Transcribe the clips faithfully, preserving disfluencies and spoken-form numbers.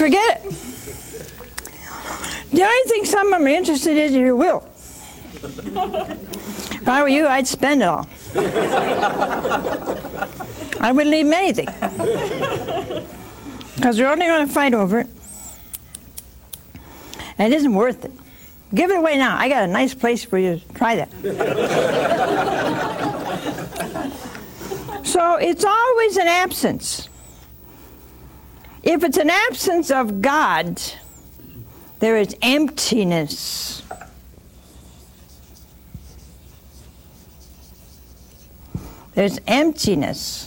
Forget it. The only thing some of them are interested in is your will. If I were you, I'd spend it all. I wouldn't leave them anything. Because they're only going to fight over it. And it isn't worth it. Give it away now. I got a nice place for you to try that. So it's always an absence. If it's an absence of God, there is emptiness. There's emptiness.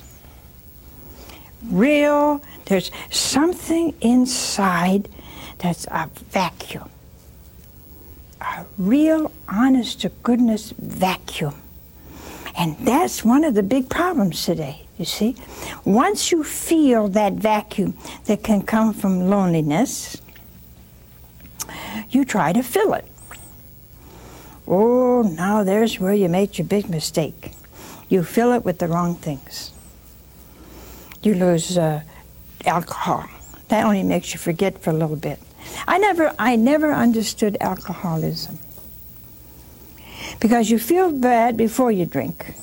Real, there's something inside that's a vacuum. A real, honest-to-goodness vacuum. And that's one of the big problems today, you see. Once you feel that vacuum that can come from loneliness, you try to fill it. Oh, now there's where you make your big mistake. You fill it with the wrong things. You lose uh, alcohol. That only makes you forget for a little bit. I never, I never understood alcoholism. Because you feel bad before you drink.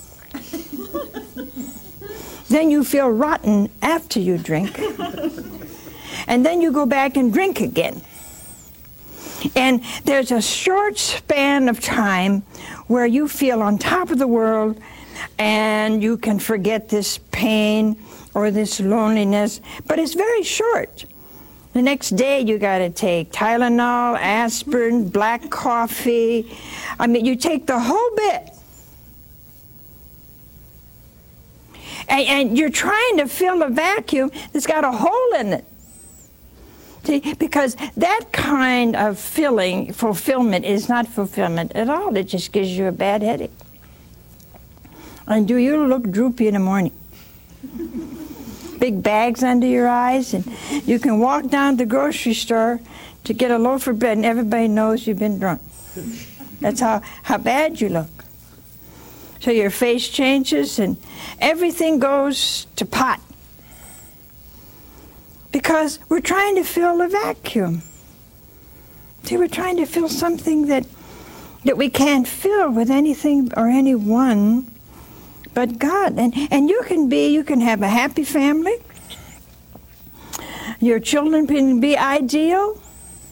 Then you feel rotten after you drink. And then you go back and drink again. And there's a short span of time where you feel on top of the world and you can forget this pain or this loneliness, but it's very short. The next day you got to take Tylenol, aspirin, black coffee. I mean, you take the whole bit. And, and you're trying to fill a vacuum that's got a hole in it. See, because that kind of filling, fulfillment is not fulfillment at all. It just gives you a bad headache. And do you look droopy in the morning? Big bags under your eyes, and you can walk down to the grocery store to get a loaf of bread, and everybody knows you've been drunk. That's how, how bad you look. So your face changes, and everything goes to pot. Because we're trying to fill a vacuum. See, we're trying to fill something that, that we can't fill with anything or anyone but God. And, and you can be, you can have a happy family. Your children can be ideal.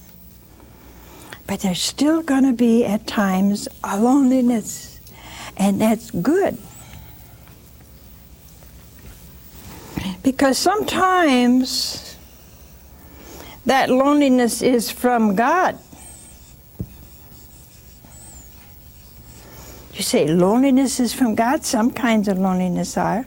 But there's still going to be, at times, a loneliness. And that's good. Because sometimes that loneliness is from God. You say loneliness is from God? Some kinds of loneliness are.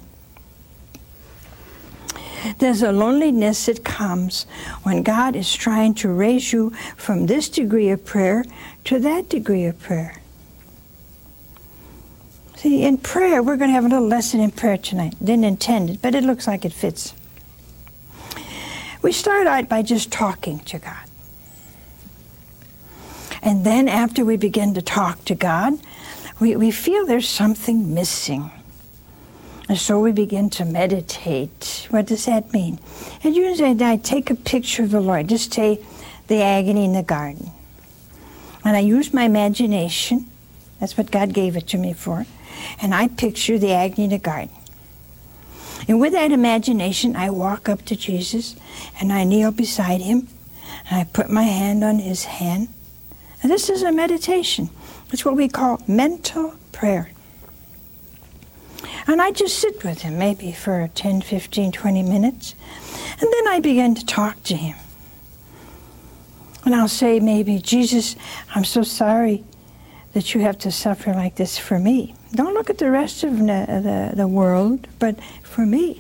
There's a loneliness that comes when God is trying to raise you from this degree of prayer to that degree of prayer. See, in prayer, we're going to have a little lesson in prayer tonight. Didn't intend it, but it looks like it fits. We start out by just talking to God. And then after we begin to talk to God, we, we feel there's something missing. And so we begin to meditate. What does that mean? And you say, I take a picture of the Lord. Just say the agony in the garden. And I use my imagination. That's what God gave it to me for. And I picture the agony in the garden. And with that imagination, I walk up to Jesus, and I kneel beside him, and I put my hand on his hand. And this is a meditation. It's what we call mental prayer. And I just sit with him, maybe for ten, fifteen, twenty minutes, and then I begin to talk to him. And I'll say maybe, Jesus, I'm so sorry that you have to suffer like this for me. Don't look at the rest of the, the, the world, but for me.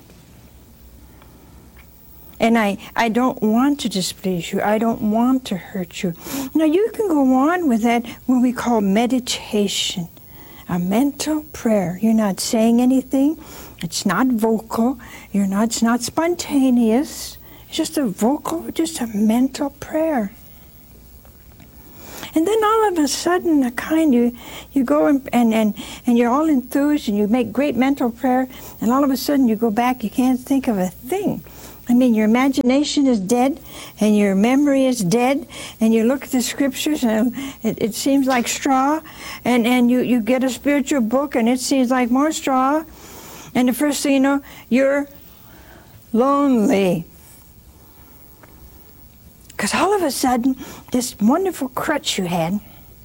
And I, I don't want to displease you. I don't want to hurt you. Now, you can go on with that, what we call meditation, a mental prayer. You're not saying anything. It's not vocal. You're not, it's not spontaneous. It's just a vocal, just a mental prayer. And then all of a sudden, a kind you you go and, and, and, and you're all enthused and you make great mental prayer, and all of a sudden you go back, you can't think of a thing. I mean, your imagination is dead, and your memory is dead, and you look at the scriptures, and it, it seems like straw, and, and you, you get a spiritual book, and it seems like more straw, and the first thing you know, you're lonely. Because all of a sudden, this wonderful crutch you had,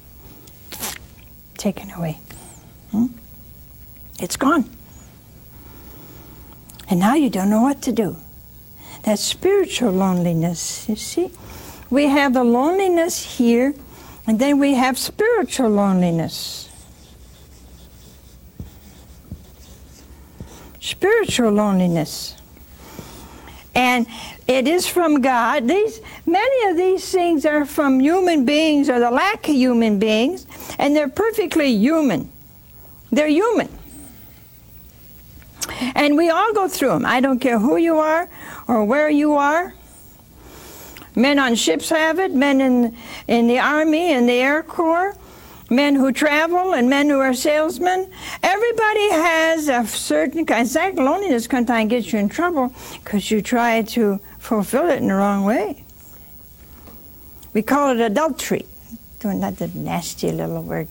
taken away. Hmm? It's gone. And now you don't know what to do. That's spiritual loneliness, you see. We have the loneliness here, and then we have spiritual loneliness. Spiritual loneliness. And it is from God. These, many of these things are from human beings or the lack of human beings, and they're perfectly human. They're human. And we all go through them. I don't care who you are or where you are. Men on ships have it, men in, in the Army and the Air Corps, men who travel and men who are salesmen. Everybody has a certain kind. In fact, loneliness can sometimes get you in trouble because you try to fulfill it in the wrong way. We call it adultery. Doing that, the nasty little word.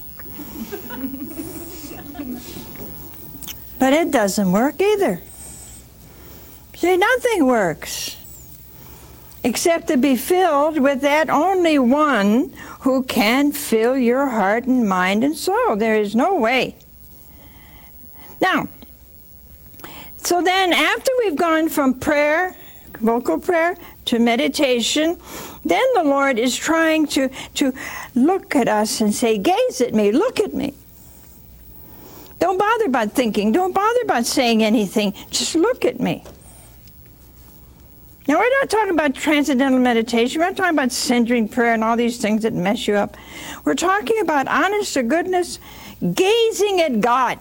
But it doesn't work either. See, nothing works except to be filled with that only one who can fill your heart and mind and soul. There is no way. Now, so then after we've gone from prayer, vocal prayer, to meditation, then the Lord is trying to, to look at us and say, gaze at me, look at me. Don't bother about thinking. Don't bother about saying anything. Just look at me. Now, we're not talking about transcendental meditation. We're not talking about centering prayer and all these things that mess you up. We're talking about honest to goodness, gazing at God.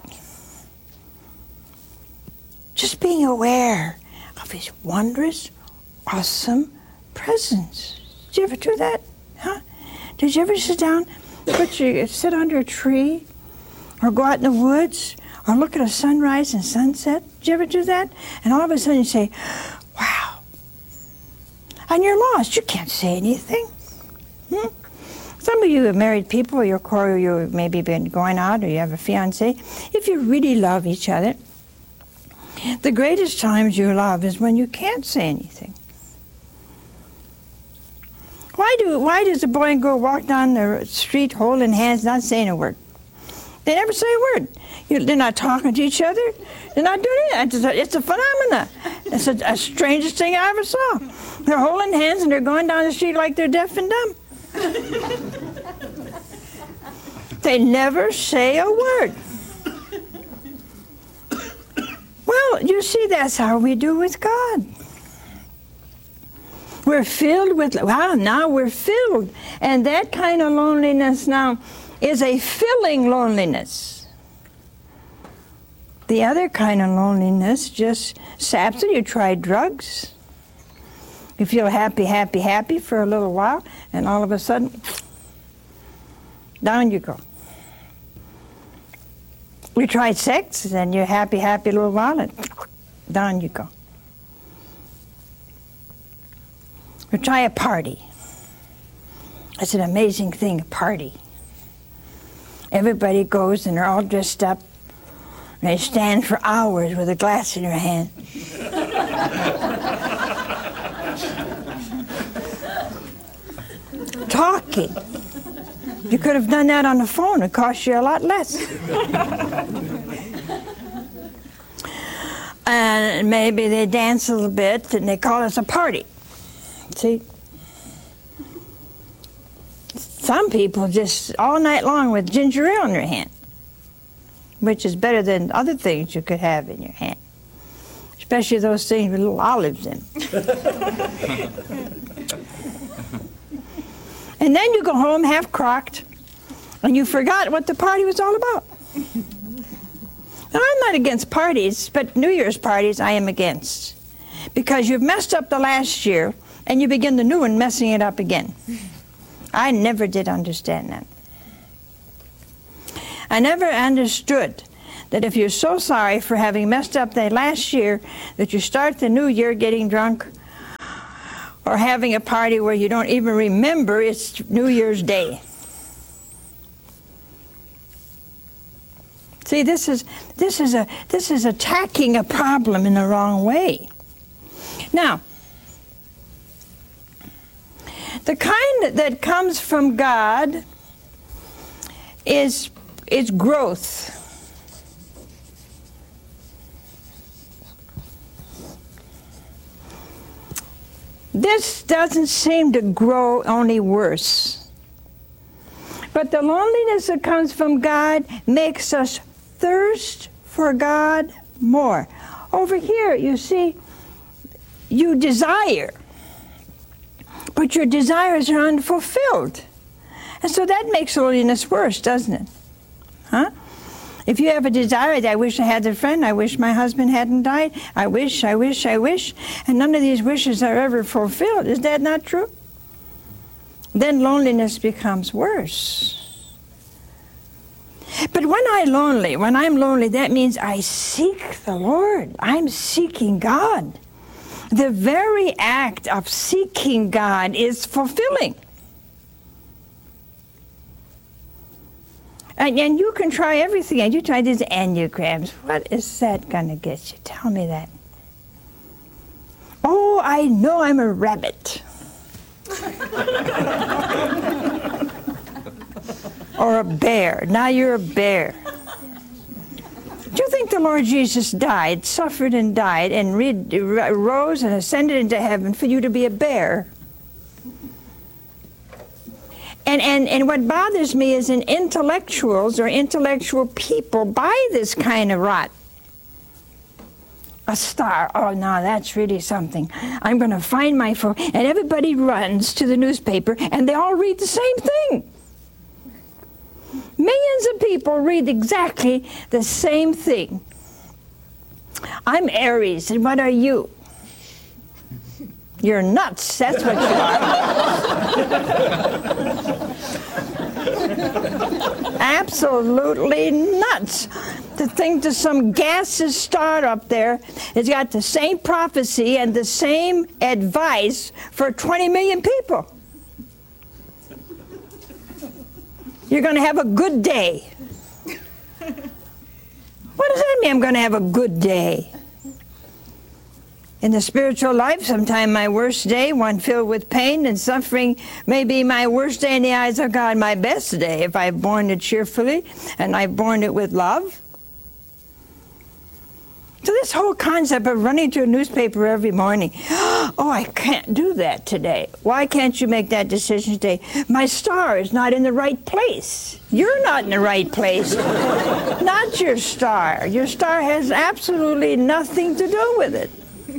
Just being aware of His wondrous, awesome presence. Did you ever do that? Huh? Did you ever sit down, put your, sit under a tree, or go out in the woods, or look at a sunrise and sunset? Did you ever do that? And all of a sudden you say, wow. And you're lost. You can't say anything. Hmm? Some of you have married people, or you're, or you've maybe been going out, or you have a fiancé. If you really love each other, the greatest times you love is when you can't say anything. Why do why does a boy and girl walk down the street holding hands, not saying a word? They never say a word. You, they're not talking to each other. They're not doing it. It's a, it's a phenomenon. It's a, a strangest thing I ever saw. They're holding hands and they're going down the street like they're deaf and dumb. They never say a word. Well, you see, that's how we do with God. We're filled with, wow, now we're filled. And that kind of loneliness now is a filling loneliness. The other kind of loneliness just saps it. You try drugs. You feel happy, happy, happy for a little while, and all of a sudden, down you go. You tried sex, and you're happy, happy a little while, and down you go. Or try a party. It's an amazing thing, a party. Everybody goes and they're all dressed up, and they stand for hours with a glass in their hand. Talking. You could have done that on the phone. It cost you a lot less. And maybe they dance a little bit, and they call us a party. See? Some people just all night long with ginger ale in their hand, which is better than other things you could have in your hand, especially those things with little olives in. And then you go home half crocked, and you forgot what the party was all about. Now, I'm not against parties, but New Year's parties I am against, because you've messed up the last year, and you begin the new one messing it up again. I never did understand that. I never understood that if you're so sorry for having messed up that last year that you start the new year getting drunk or having a party where you don't even remember it's New Year's Day. See, this is this is a this is attacking a problem in the wrong way. Now, the kind that comes from God is is growth. This doesn't seem to grow, only worse. But the loneliness that comes from God makes us thirst for God more. Over here, you see, you desire, but your desires are unfulfilled. And so that makes loneliness worse, doesn't it? Huh? If you have a desire, I wish I had a friend, I wish my husband hadn't died, I wish, I wish, I wish, and none of these wishes are ever fulfilled. Is that not true? Then loneliness becomes worse. But when I'm lonely, when I'm lonely, that means I seek the Lord. I'm seeking God. The very act of seeking God is fulfilling. And, and you can try everything. And you try these enneagrams. What is that going to get you? Tell me that. Oh, I know I'm a rabbit. Or a bear. Now you're a bear. Do you think the Lord Jesus died, suffered and died, and re- rose and ascended into heaven for you to be a bear? And, and, and what bothers me is in intellectuals or intellectual people buy this kind of rot. A star. Oh, no, that's really something. I'm going to find my phone. And everybody runs to the newspaper, and they all read the same thing. Millions of people read exactly the same thing. I'm Aries, and what are you? You're nuts, that's what you are. Absolutely nuts. To think that some gaseous star up there has got the same prophecy and the same advice for twenty million people. You're going to have a good day. What does that mean, I'm going to have a good day? In the spiritual life, sometime my worst day, one filled with pain and suffering, may be my worst day in the eyes of God, my best day, if I've borne it cheerfully and I've borne it with love. So this whole concept of running to a newspaper every morning, oh, I can't do that today. Why can't you make that decision today? My star is not in the right place. You're not in the right place. Not your star. Your star has absolutely nothing to do with it.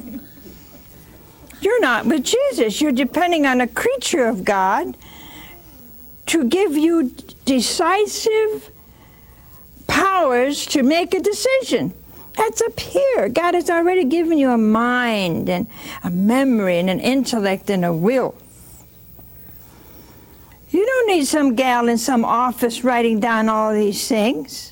You're not with Jesus. You're depending on a creature of God to give you decisive powers to make a decision. That's up here. God has already given you a mind and a memory and an intellect and a will. You don't need some gal in some office writing down all these things.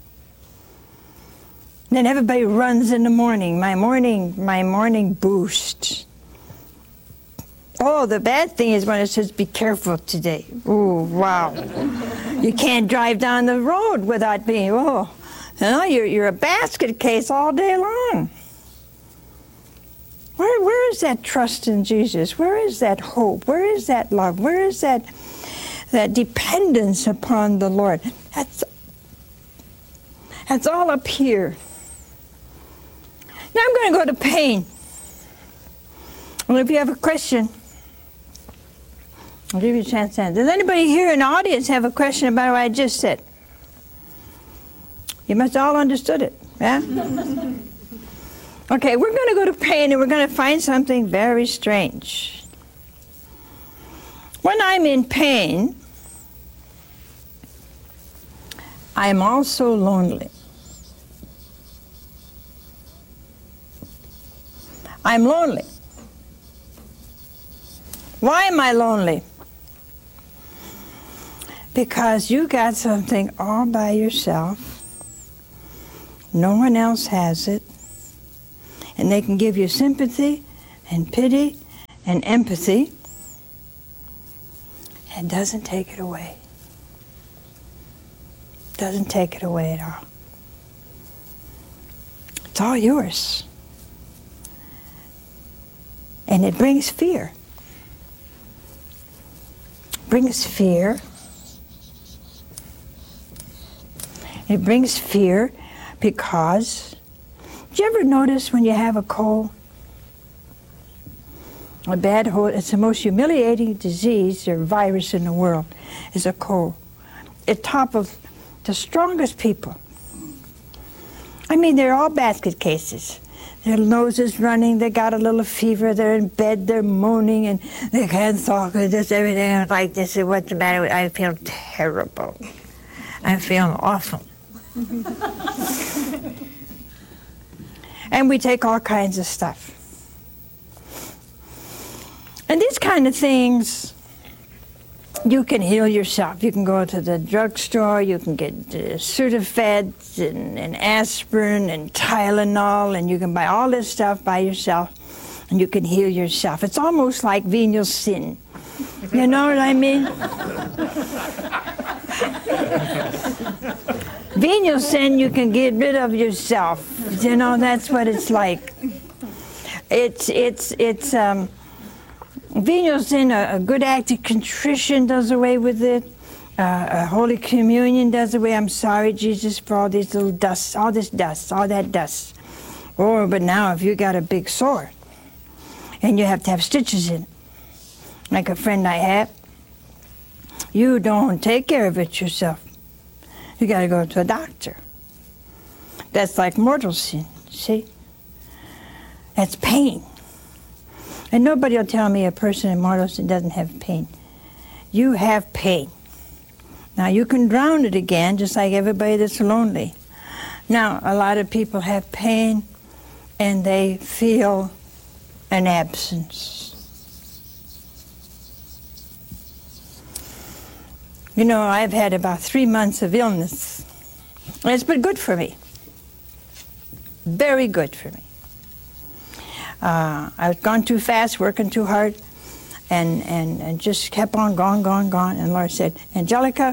Then everybody runs in the morning. My morning, my morning boost. Oh, the bad thing is when it says, be careful today. Oh, wow. You can't drive down the road without being, oh. You know, you're, you're a basket case all day long. Where, where is that trust in Jesus? Where is that hope? Where is that love? Where is that, that dependence upon the Lord? That's, that's all up here. Now I'm going to go to pain. Well, if you have a question, I'll give you a chance to answer. Does anybody here in the audience have a question about what I just said? You must all understood it, yeah? Okay, we're going to go to pain and we're going to find something very strange. When I'm in pain, I'm also lonely. I'm lonely. Why am I lonely? Because you got something all by yourself No one else has it. And they can give you sympathy and pity and empathy. It doesn't take it away. Doesn't take it away at all. It's all yours. And it brings fear. It brings fear. It brings fear because, do you ever notice when you have a cold? A bad cold, it's the most humiliating disease or virus in the world, is a cold. It's top of the strongest people. I mean, they're all basket cases. Their nose is running, they got a little fever, they're in bed, they're moaning, and they can't talk, and just everything like this. What's the matter with, I feel terrible. I feel awful. And we take all kinds of stuff. And these kind of things, you can heal yourself. You can go to the drugstore, you can get uh, Sudafed and, and aspirin and Tylenol, and you can buy all this stuff by yourself, and you can heal yourself. It's almost like venial sin. You know what I mean? Venial sin, you can get rid of yourself. You know, that's what it's like. It's, it's, it's, um, venial sin, a, a good act of contrition does away with it. Uh, a Holy Communion does away. I'm sorry, Jesus, for all these little dust, all this dust, all that dust. Or, but now if you got a big sore and you have to have stitches in it, like a friend I have, you don't take care of it yourself. You got to go to a doctor. That's like mortal sin, see? That's pain. And nobody will tell me a person in mortal sin doesn't have pain. You have pain. Now, you can drown it again, just like everybody that's lonely. Now, a lot of people have pain, and they feel an absence. You know, I've had about three months of illness, and it's been good for me. Very good for me. Uh, I was gone too fast, working too hard, and, and, and just kept on going, going, going. And Lord said, Angelica,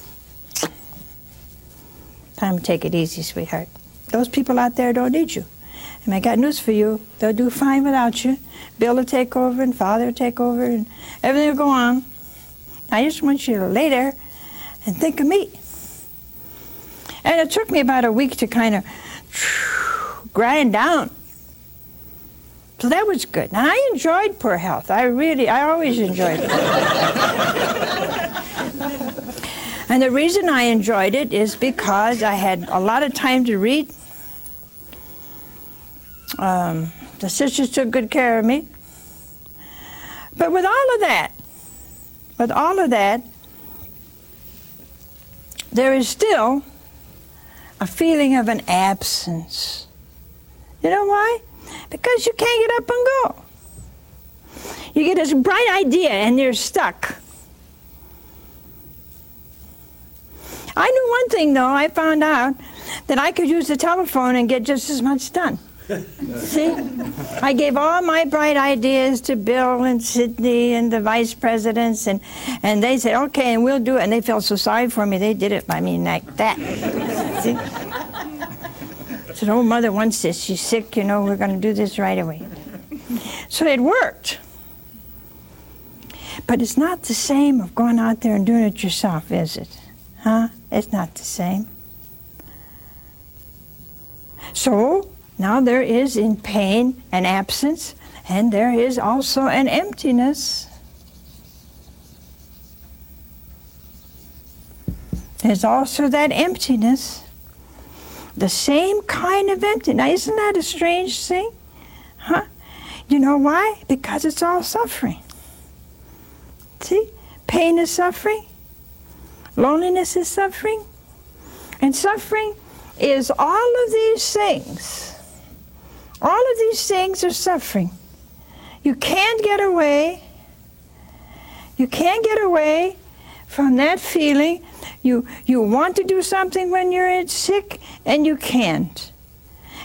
time to take it easy, sweetheart. Those people out there don't need you. And I got news for you. They'll do fine without you. Bill will take over, and Father will take over, and everything will go on. I just want you to lay there and think of me. And it took me about a week to kind of grind down. So that was good. And I enjoyed poor health. I really, I always enjoyed it. And the reason I enjoyed it is because I had a lot of time to read. Um, the sisters took good care of me. But with all of that, with all of that, there is still a feeling of an absence. You know why? Because you can't get up and go. You get this bright idea and you're stuck. I knew one thing, though. I found out that I could use the telephone and get just as much done. See? I gave all my bright ideas to Bill and Sidney and the vice presidents, and, and they said, okay, and we'll do it. And they felt so sorry for me, they did it, I mean, like that. See? I said, oh, Mother wants this. She's sick, you know, we're going to do this right away. So it worked. But it's not the same of going out there and doing it yourself, is it? Huh? It's not the same. So, now there is in pain an absence, and there is also an emptiness. There's also that emptiness, the same kind of emptiness. Now, isn't that a strange thing? Huh? You know why? Because it's all suffering. See? Pain is suffering. Loneliness is suffering. And suffering is all of these things. All of these things are suffering. You can't get away. You can't get away from that feeling. You, you want to do something when you're sick, and you can't.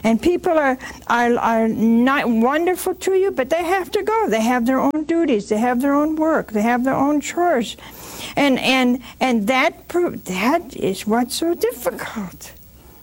And people are, are, are not wonderful to you, but they have to go. They have their own duties. They have their own work. They have their own chores. And, and, and that, that is what's so difficult.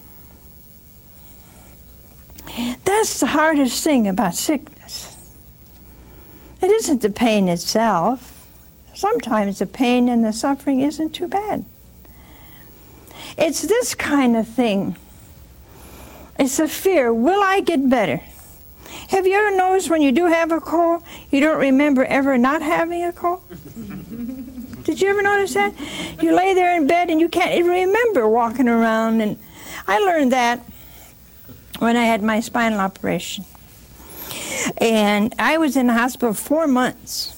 That's the hardest thing about sickness. It isn't the pain itself. Sometimes the pain and the suffering isn't too bad. It's this kind of thing. It's a fear. Will I get better? Have you ever noticed when you do have a cold, you don't remember ever not having a cold? Did you ever notice that? You lay there in bed and you can't even remember walking around. And I learned that when I had my spinal operation. And I was in the hospital four months.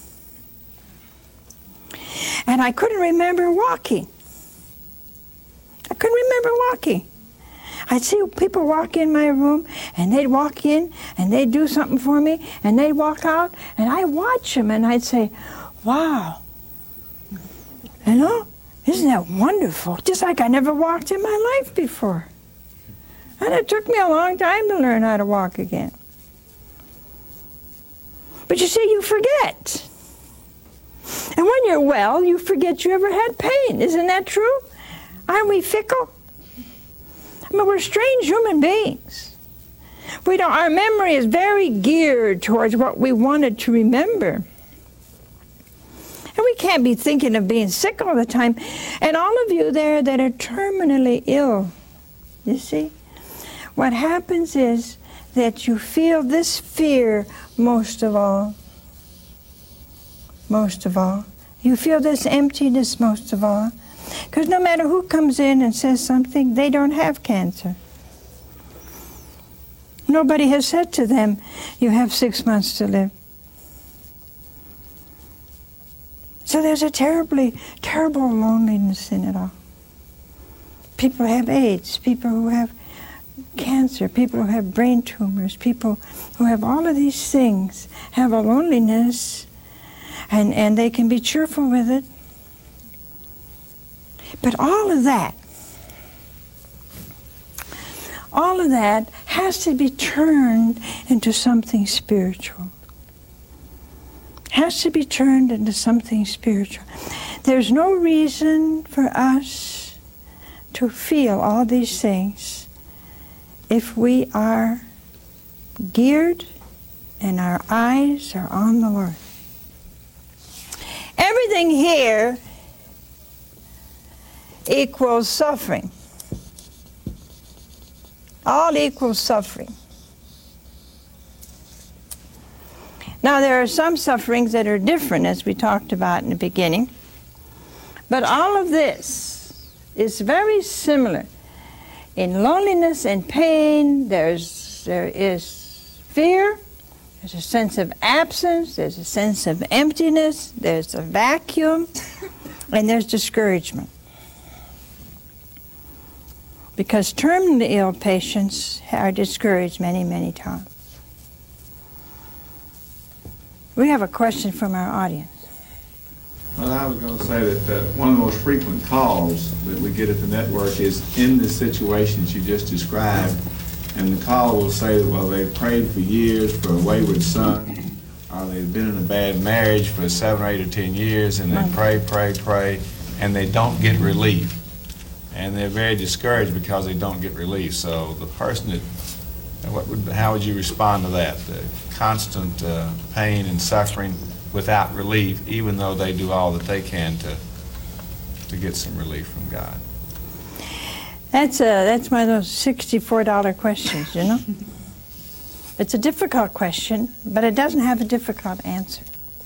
And I couldn't remember walking. I couldn't remember walking. I'd see people walk in my room, and they'd walk in, and they'd do something for me, and they'd walk out, and I'd watch them, and I'd say, wow, you know, isn't that wonderful? Just like I never walked in my life before. And it took me a long time to learn how to walk again. But you see, you forget. And when you're well, you forget you ever had pain. Isn't that true? Aren't we fickle? I mean, we're strange human beings. We don't, our memory is very geared towards what we wanted to remember. And we can't be thinking of being sick all the time. And all of you there that are terminally ill, you see, what happens is that you feel this fear most of all. Most of all. You feel this emptiness most of all. Because no matter who comes in and says something, they don't have cancer. Nobody has said to them, you have six months to live. So there's a terribly, terrible loneliness in it all. People have AIDS, people who have cancer, people who have brain tumors, people who have all of these things have a loneliness, and, and they can be cheerful with it. But all of that, all of that has to be turned into something spiritual. Has to be turned into something spiritual. There's no reason for us to feel all these things if we are geared and our eyes are on the Lord. Everything here equals suffering. All equals suffering. Now, there are some sufferings that are different, as we talked about in the beginning. But all of this is very similar. In loneliness and pain, there's, there is fear, there's a sense of absence, there's a sense of emptiness, there's a vacuum, and there's discouragement. Because terminally ill patients are discouraged many, many times. We have a question from our audience. Well, I was going to say that uh, one of the most frequent calls that we get at the network is in the situations you just described. And the caller will say that, well, they've prayed for years for a wayward son, or they've been in a bad marriage for seven or eight or ten years, and they pray, pray, pray, and they don't get relief. And they're very discouraged because they don't get relief. So the person that, what would, how would you respond to that? The constant uh, pain and suffering without relief, even though they do all that they can to to get some relief from God. That's a, that's one of those sixty-four dollar questions, you know? It's a difficult question, but it doesn't have a difficult answer.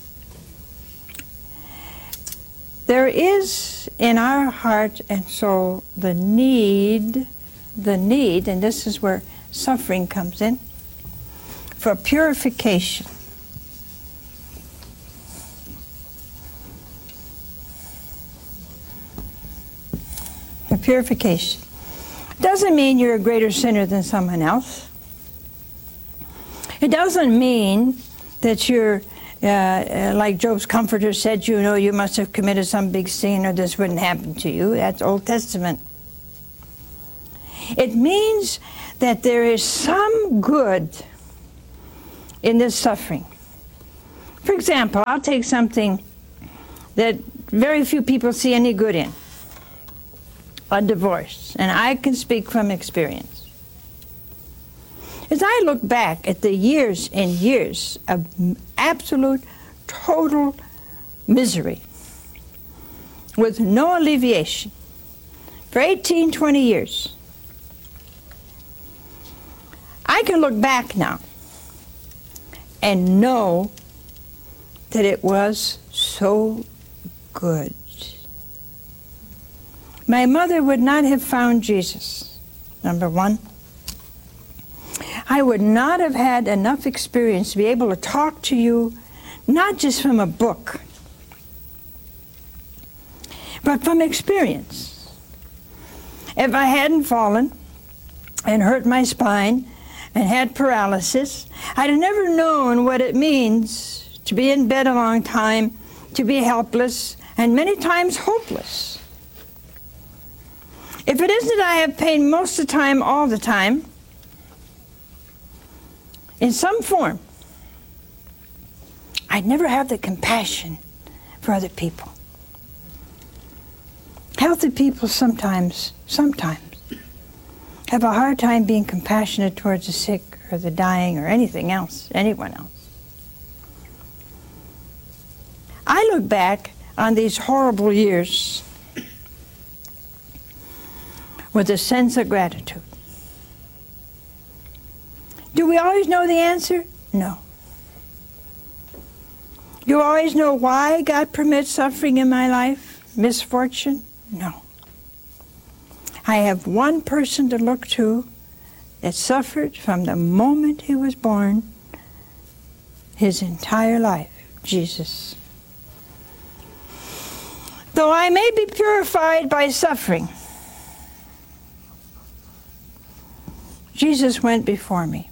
There is in our heart and soul the need, the need, and this is where suffering comes in, for purification. For purification. Doesn't mean you're a greater sinner than someone else. It doesn't mean that you're Uh, uh, like Job's comforter said, you know, you must have committed some big sin or this wouldn't happen to you. That's Old Testament. It means that there is some good in this suffering. For example, I'll take something that very few people see any good in. A divorce. And I can speak from experience. As I look back at the years and years of absolute, total misery, with no alleviation, for eighteen, twenty years, I can look back now and know that it was so good. My mother would not have found Jesus, number one. I would not have had enough experience to be able to talk to you, not just from a book, but from experience. If I hadn't fallen and hurt my spine and had paralysis, I'd have never known what it means to be in bed a long time, to be helpless, and many times hopeless. If it isn't that I have pain most of the time, all the time, in some form, I'd never have the compassion for other people. Healthy people sometimes, sometimes, have a hard time being compassionate towards the sick or the dying or anything else, anyone else. I look back on these horrible years with a sense of gratitude. Do we always know the answer? No. Do you always know why God permits suffering in my life? Misfortune? No. I have one person to look to that suffered from the moment he was born, his entire life, Jesus. Though I may be purified by suffering, Jesus went before me.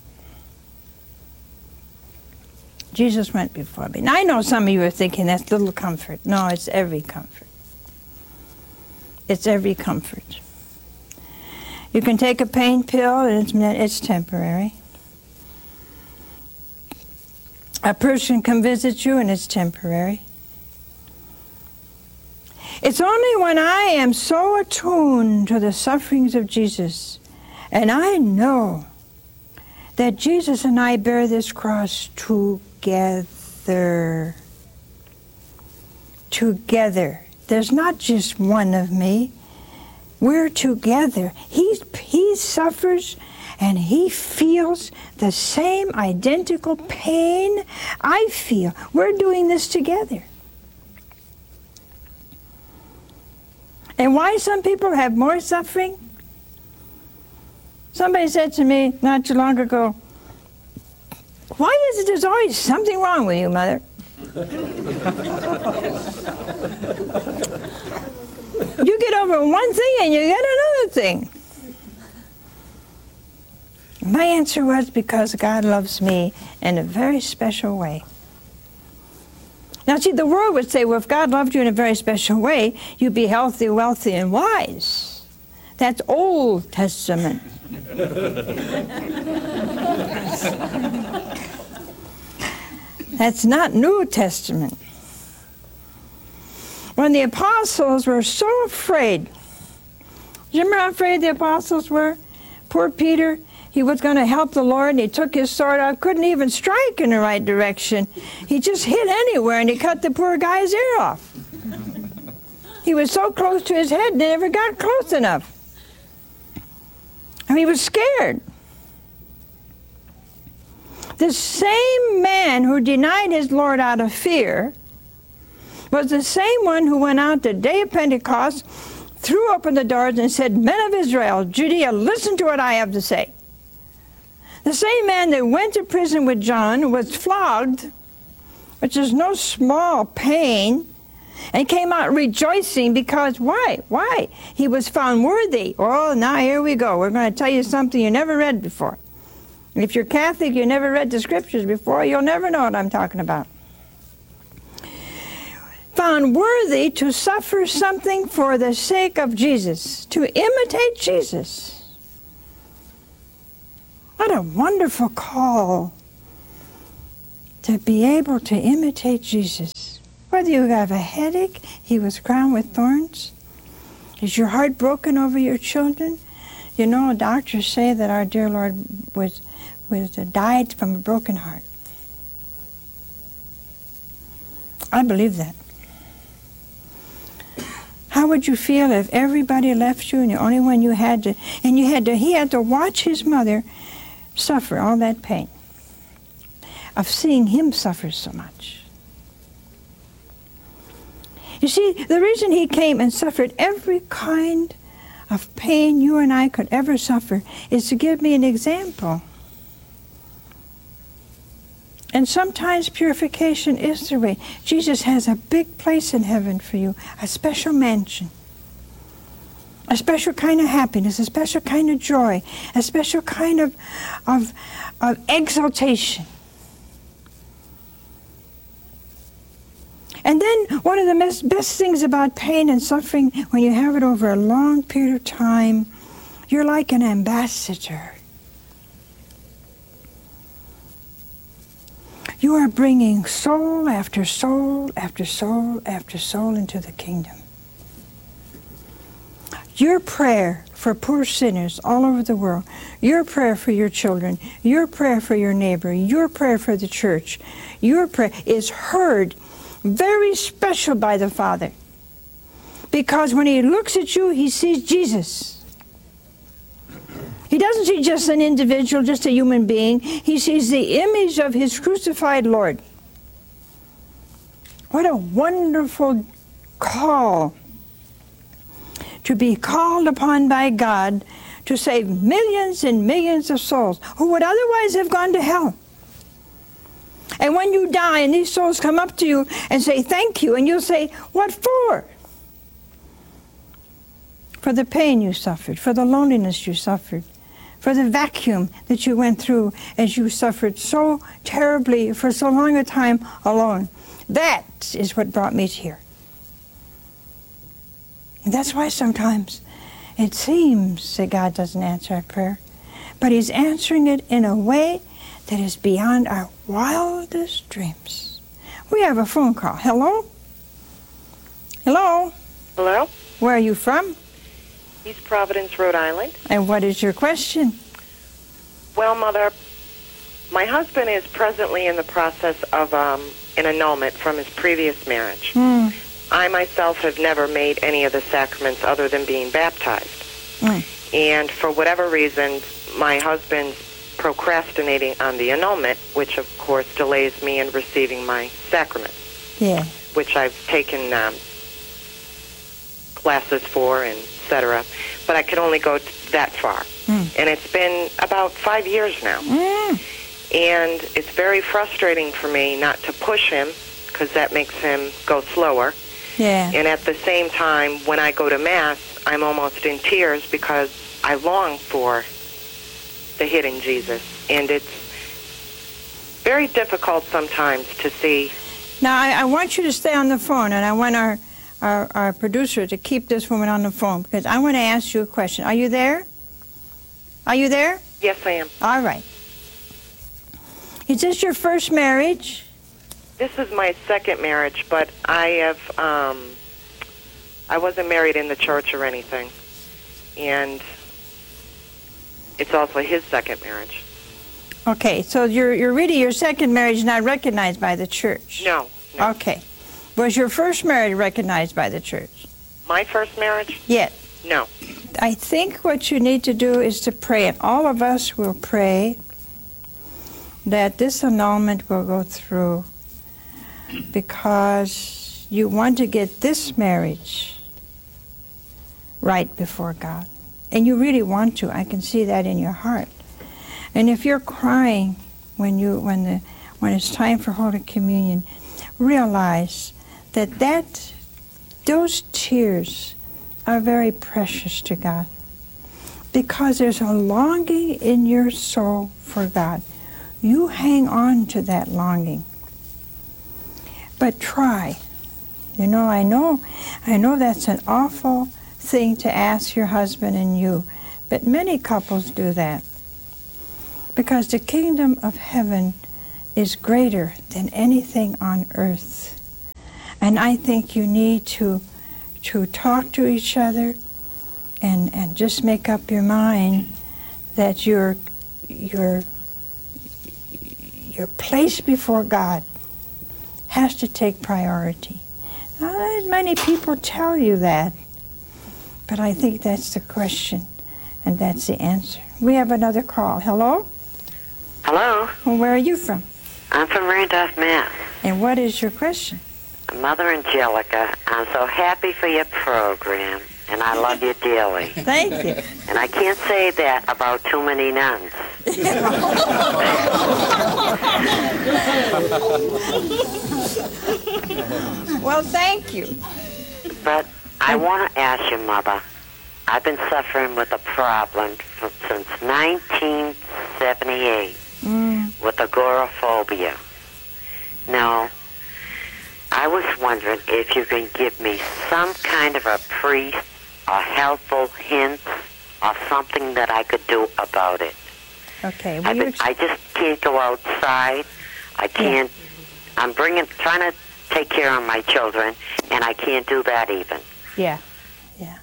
Jesus went before me. Now, I know some of you are thinking that's little comfort. No, it's every comfort. It's every comfort. You can take a pain pill, and it's, it's temporary. A person can visit you, and it's temporary. It's only when I am so attuned to the sufferings of Jesus, and I know that Jesus and I bear this cross together. Together. There's not just one of me. We're together. He's, he suffers and he feels the same identical pain I feel. We're doing this together. And why some people have more suffering? Somebody said to me not too long ago, why is it there's always something wrong with you, Mother? You get over one thing and you get another thing. My answer was because God loves me in a very special way. Now, see, the world would say, well, if God loved you in a very special way, you'd be healthy, wealthy, and wise. That's Old Testament. That's not New Testament. When the apostles were so afraid, do you remember how afraid the apostles were? Poor Peter, he was going to help the Lord, and he took his sword out, couldn't even strike in the right direction. He just hit anywhere, and he cut the poor guy's ear off. He was so close to his head, they never got close enough. And he was scared. The same man who denied his Lord out of fear was the same one who went out the day of Pentecost, threw open the doors and said, Men of Israel, Judea, listen to what I have to say. The same man that went to prison with John was flogged, which is no small pain, and came out rejoicing because, why? Why? He was found worthy. Oh, now here we go. We're going to tell you something you never read before. If you're Catholic, you never read the scriptures before, you'll never know what I'm talking about. Found worthy to suffer something for the sake of Jesus, to imitate Jesus. What a wonderful call to be able to imitate Jesus. Whether you have a headache, he was crowned with thorns. Is your heart broken over your children? You know, doctors say that our dear Lord was, was uh, died from a broken heart. I believe that. How would you feel if everybody left you and the only one you had to, and you had to, he had to watch his mother suffer all that pain of seeing him suffer so much. You see, the reason he came and suffered every kind of pain you and I could ever suffer is to give me an example. And sometimes purification is the way. Jesus has a big place in heaven for you, a special mansion, a special kind of happiness, a special kind of joy, a special kind of, of, of exaltation. And then one of the best, best things about pain and suffering, when you have it over a long period of time, you're like an ambassador. You are bringing soul after soul after soul after soul into the kingdom. Your prayer for poor sinners all over the world, your prayer for your children, your prayer for your neighbor, your prayer for the church, your prayer is heard very special by the Father. Because when he looks at you, he sees Jesus. He doesn't see just an individual, just a human being. He sees the image of his crucified Lord. What a wonderful call to be called upon by God to save millions and millions of souls who would otherwise have gone to hell. And when you die and these souls come up to you and say thank you, and you'll say, what for? For the pain you suffered, for the loneliness you suffered, for the vacuum that you went through as you suffered so terribly for so long a time alone. That is what brought me here. And that's why sometimes it seems that God doesn't answer our prayer, but he's answering it in a way that is beyond our wildest dreams. We have a phone call. Hello? Hello? Hello? Where are you from? East Providence, Rhode Island. And what is your question? Well, Mother, my husband is presently in the process of um, an annulment from his previous marriage. Hmm. I myself have never made any of the sacraments other than being baptized. Hmm. And for whatever reason, my husband's procrastinating on the annulment, which of course delays me in receiving my sacrament, Yeah. which I've taken um, classes for and et cetera, but I could only go that far. Mm. And it's been about five years now. Mm. And it's very frustrating for me not to push him, because that makes him go slower. Yeah. And at the same time, when I go to Mass, I'm almost in tears because I long for the hidden Jesus. And it's very difficult sometimes to see. Now, I, I want you to stay on the phone, and I want our Our, our producer to keep this woman on the phone, because I want to ask you a question. Are you there? Are you there? Yes, I am. All right. Is this your first marriage? This is my second marriage, but I have, um, I wasn't married in the church or anything. And it's also his second marriage. Okay, so you're, you're really, your second marriage not recognized by the church? No. no. Okay. Was your first marriage recognized by the church? My first marriage? Yes. No. I think what you need to do is to pray, and all of us will pray that this annulment will go through, because you want to get this marriage right before God. And you really want to. I can see that in your heart. And if you're crying when you when the when it's time for Holy Communion, realize that that those tears are very precious to God, because there's a longing in your soul for God. You hang on to that longing. But try. You know, I know, I know that's an awful thing to ask your husband and you, but many couples do that. Because the kingdom of heaven is greater than anything on earth. And I think you need to to talk to each other and, and just make up your mind that your your your place before God has to take priority. Now, not many people tell you that, but I think that's the question, and that's the answer. We have another call. Hello? Hello. Well, where are you from? I'm from Randolph, Mass. And what is your question? Mother Angelica, I'm so happy for your program, and I love you dearly. Thank you. And I can't say that about too many nuns. Well, thank you. But I want to ask you, Mother, I've been suffering with a problem for, since nineteen seventy-eight Mm. with agoraphobia. Now, I was wondering if you can give me some kind of a priest or helpful hints or something that I could do about it. Okay. Will I've you been, ex- I just can't go outside. I can't. I'm bringing, trying to take care of my children, and I can't do that even. Yeah, yeah.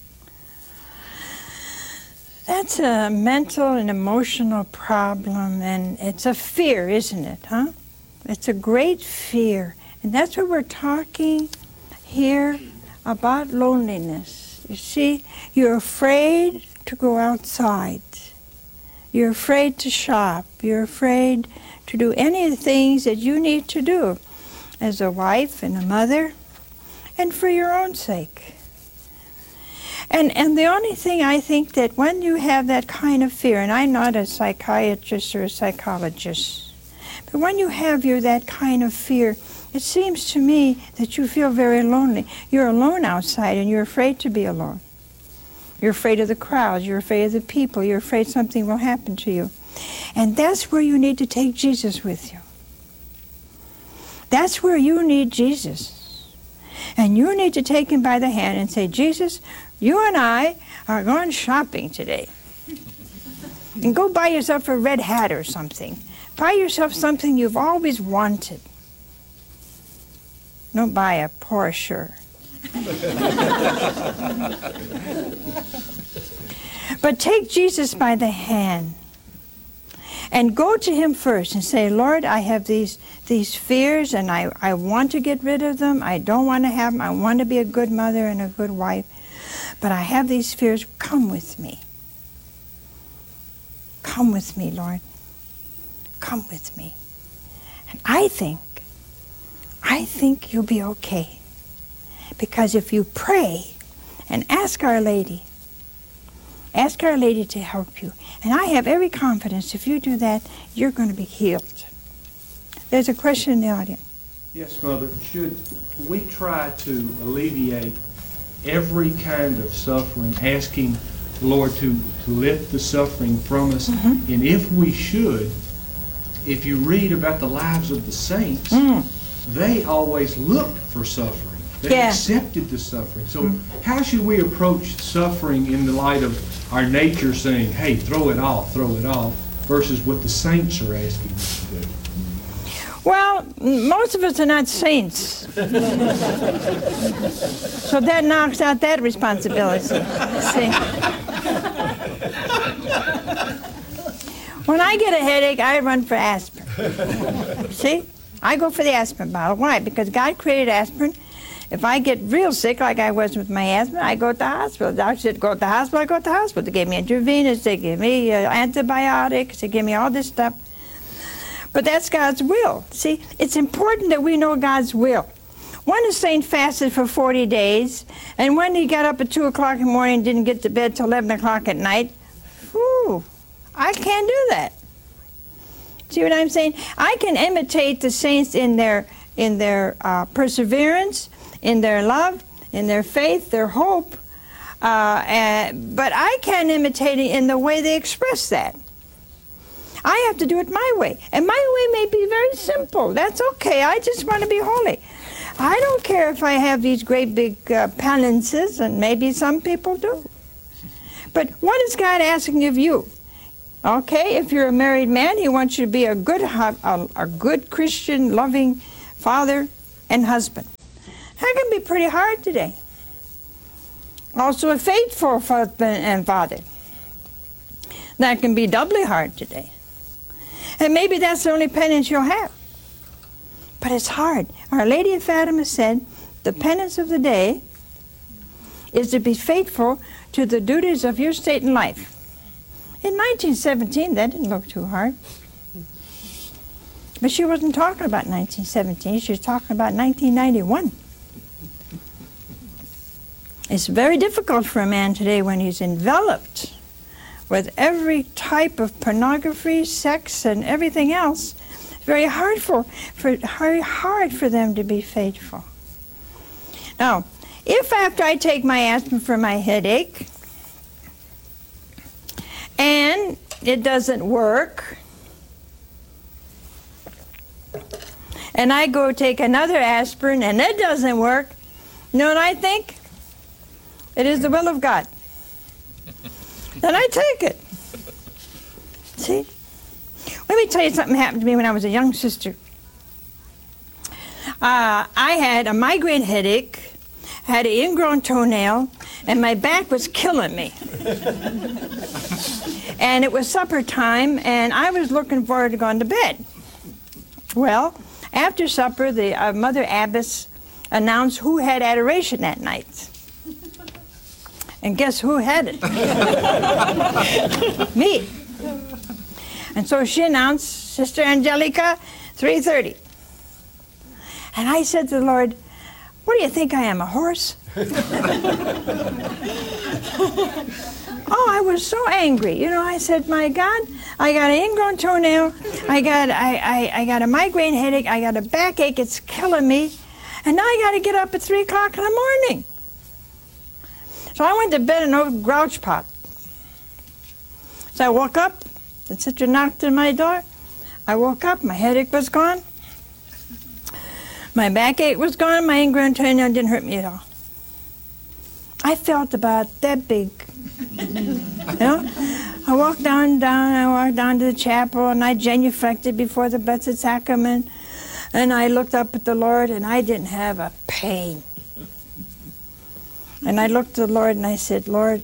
That's a mental and emotional problem, and it's a fear, isn't it, huh? It's a great fear. And that's what we're talking here about loneliness. You see, you're afraid to go outside. You're afraid to shop. You're afraid to do any of the things that you need to do as a wife and a mother, and for your own sake. And and the only thing I think that when you have that kind of fear, and I'm not a psychiatrist or a psychologist, but when you have your that kind of fear, it seems to me that you feel very lonely. You're alone outside, and you're afraid to be alone. You're afraid of the crowds. You're afraid of the people. You're afraid something will happen to you. And that's where you need to take Jesus with you. That's where you need Jesus. And you need to take him by the hand and say, Jesus, you and I are going shopping today. And go buy yourself a red hat or something. Buy yourself something you've always wanted. Don't buy a Porsche. But take Jesus by the hand and go to him first and say, Lord, I have these these fears and I, I want to get rid of them. I don't want to have them. I want to be a good mother and a good wife. But I have these fears. Come with me. Come with me, Lord. Come with me. And I think, I think you'll be okay. Because if you pray and ask Our Lady, ask Our Lady to help you. And I have every confidence if you do that, you're going to be healed. There's a question in the audience. Yes, Mother. Should we try to alleviate every kind of suffering, asking the Lord to, to lift the suffering from us? Mm-hmm. And if we should, if you read about the lives of the saints, mm. they always looked for suffering. They yeah. accepted the suffering. So mm. how should we approach suffering in the light of our nature saying, hey, throw it off, throw it off, versus what the saints are asking us to do? Well, most of us are not saints. So that knocks out that responsibility. See? When I get a headache, I run for aspirin. See? I go for the aspirin bottle. Why? Because God created aspirin. If I get real sick, like I was with my asthma, I go to the hospital. The doctor said, go to the hospital, I go to the hospital. They gave me intravenous, they gave me uh, antibiotics, they gave me all this stuff. But that's God's will. See, it's important that we know God's will. One saint fasted for forty days, and when he got up at two o'clock in the morning and didn't get to bed till eleven o'clock at night, whew, I can't do that. See what I'm saying? I can imitate the saints in their, in their uh, perseverance, in their love, in their faith, their hope, uh, and, but I can't imitate it in the way they express that. I have to do it my way. And my way may be very simple. That's okay. I just want to be holy. I don't care if I have these great big uh, penances, and maybe some people do. But what is God asking of you? Okay, if you're a married man, he wants you to be a good, hu- a, a good Christian, loving father and husband. That can be pretty hard today. Also a faithful husband and father. That can be doubly hard today. And maybe that's the only penance you'll have. But it's hard. Our Lady of Fatima said, the penance of the day is to be faithful to the duties of your state in life. In nineteen seventeen, that didn't look too hard. But she wasn't talking about nineteen seventeen, she was talking about nineteen ninety-one. It's very difficult for a man today when he's enveloped with every type of pornography, sex, and everything else. It's very hard for, for, very hard for them to be faithful. Now, if after I take my aspirin for my headache, and it doesn't work, and I go take another aspirin and it doesn't work, you know what I think? It is the will of God. Then I take it. See? Let me tell you something happened to me when I was a young sister. Uh, I had a migraine headache, had an ingrown toenail, and my back was killing me. And it was supper time, and I was looking forward to going to bed. Well, after supper, the uh, Mother Abbess announced who had adoration that night. And guess who had it? Me. And so she announced, Sister Angelica, three thirty. And I said to the Lord, what do you think I am, a horse? Oh, I was so angry. You know, I said, my God, I got an ingrown toenail, I got, I, I, I got a migraine headache, I got a backache, it's killing me, and now I got to get up at three o'clock in the morning. So I went to bed in an old grouch pot. So I woke up, the sister knocked on my door. I woke up, my headache was gone. My backache was gone, my ingrown toenail didn't hurt me at all. I felt about that big. You know? I walked down, down, I walked down to the chapel and I genuflected before the Blessed Sacrament. And I looked up at the Lord and I didn't have a pain. And I looked at the Lord and I said, Lord,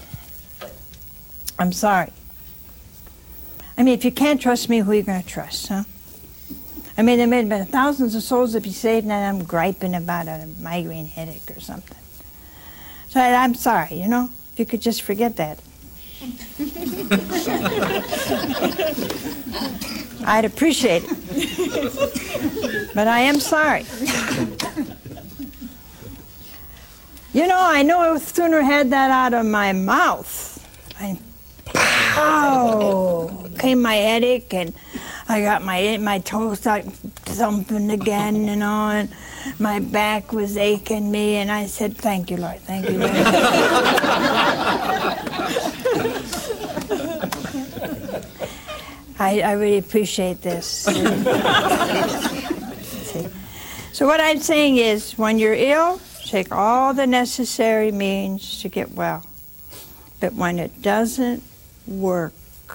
I'm sorry. I mean, if you can't trust me, who are you going to trust, huh? I mean, there may have been thousands of souls that be saved, and I'm griping about a migraine headache or something. So I, I'm sorry, you know, if you could just forget that. I'd appreciate it. But I am sorry. You know, I know I sooner had that out of my mouth. I, oh, came my headache, and I got my my toes started thumping again, you know, and my back was aching me, and I said, "Thank you, Lord, thank you, Lord." I I really appreciate this. So what I'm saying is, when you're ill, take all the necessary means to get well. But when it doesn't work,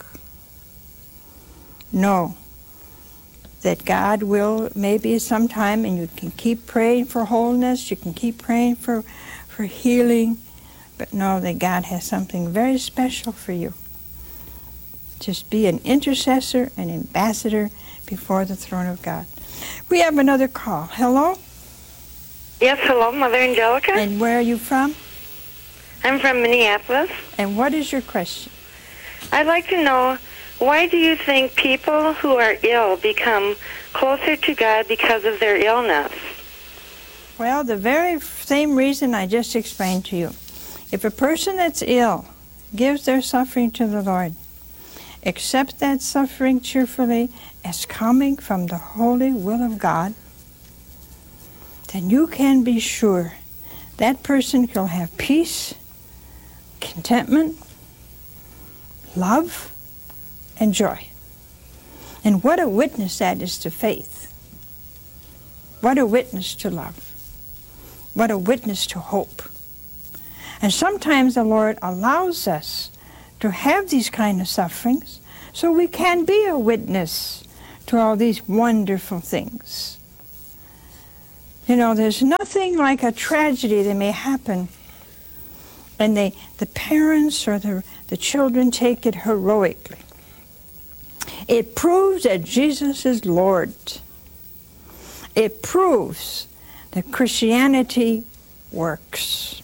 know that God will maybe sometime, and you can keep praying for wholeness, you can keep praying for, for healing, but know that God has something very special for you. Just be an intercessor, an ambassador before the throne of God. We have another call. Hello? Yes, hello, Mother Angelica. And where are you from? I'm from Minneapolis. And what is your question? I'd like to know, why do you think people who are ill become closer to God because of their illness? Well, the very same reason I just explained to you. If a person that's ill gives their suffering to the Lord, accept that suffering cheerfully as coming from the holy will of God, then you can be sure that person will have peace, contentment, love, and joy. And what a witness that is to faith. What a witness to love. What a witness to hope. And sometimes the Lord allows us to have these kind of sufferings so we can be a witness to all these wonderful things. You know, there's nothing like a tragedy that may happen, and they, the parents or the, the children take it heroically. It proves that Jesus is Lord. It proves that Christianity works.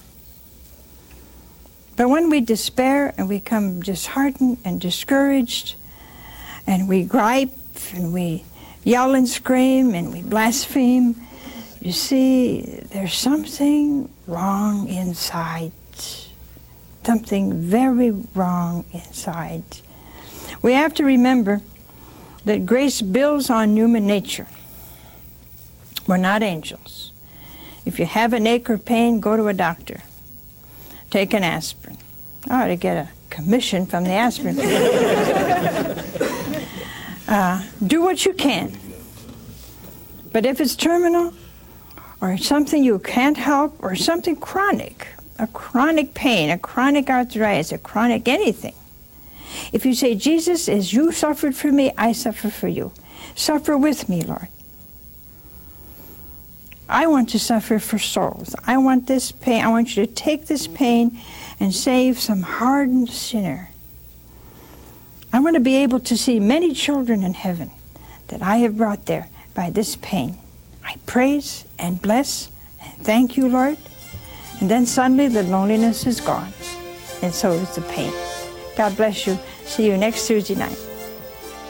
But when we despair and we become disheartened and discouraged, and we gripe and we yell and scream and we blaspheme, you see, there's something wrong inside. Something very wrong inside. We have to remember that grace builds on human nature. We're not angels. If you have an ache or pain, go to a doctor. Take an aspirin. I ought to get a commission from the aspirin. uh, do what you can. But if it's terminal, or something you can't help, or something chronic, a chronic pain, a chronic arthritis, a chronic anything, if you say, Jesus, as you suffered for me, I suffer for you. Suffer with me, Lord. I want to suffer for souls. I want this pain. I want you to take this pain and save some hardened sinner. I want to be able to see many children in heaven that I have brought there by this pain. I praise and bless and thank you, Lord. And then suddenly the loneliness is gone, and so is the pain. God bless you. See you next Tuesday night.